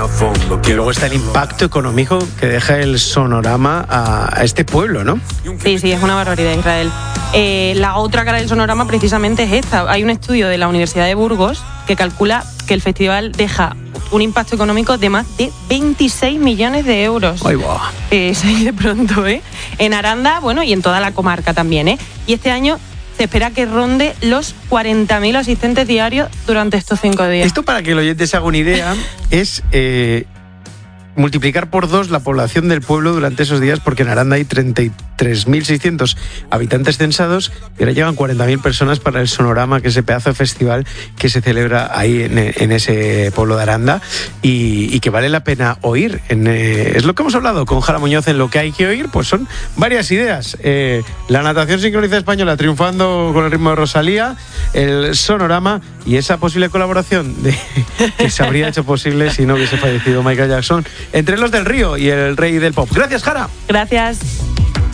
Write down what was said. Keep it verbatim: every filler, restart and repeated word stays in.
Y luego está el impacto económico que deja el Sonorama a, a este pueblo, ¿no? Sí, sí, es una barbaridad, Israel. Eh, la otra cara del Sonorama precisamente es esta. Hay un estudio de la Universidad de Burgos que calcula que el festival deja un impacto económico de más de veintiséis millones de euros. ¡Ay, wow! Eh, sí, de pronto, ¿eh? En Aranda, bueno, y en toda la comarca también, ¿eh? Y este año se espera que ronde los cuarenta mil asistentes diarios durante estos cinco días. Esto, para que el oyente se haga una idea, es eh, multiplicar por dos la población del pueblo durante esos días, porque en Aranda hay treinta y tres mil seiscientos habitantes censados y ahora llegan cuarenta mil personas para el Sonorama, que es ese pedazo de festival que se celebra ahí en, en ese pueblo de Aranda y, y que vale la pena oír. En, eh, es lo que hemos hablado con Jara Muñoz en Lo que hay que oír, pues son varias ideas. Eh, la natación sincronizada española triunfando con el ritmo de Rosalía, el Sonorama y esa posible colaboración de, que se habría hecho posible si no hubiese fallecido Michael Jackson entre los del Río y el rey del pop. Gracias, Jara. Gracias.